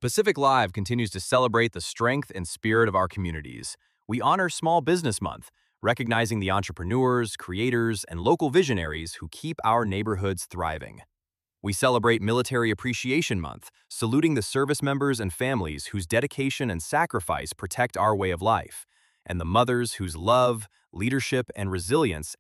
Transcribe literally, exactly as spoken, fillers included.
Pacific Live continues to celebrate the strength and spirit of our communities. We honor Small Business Month, recognizing the entrepreneurs, creators, and local visionaries who keep our neighborhoods thriving. We celebrate Military Appreciation Month, saluting the service members and families whose dedication and sacrifice protect our way of life, and the mothers whose love, leadership, and resilience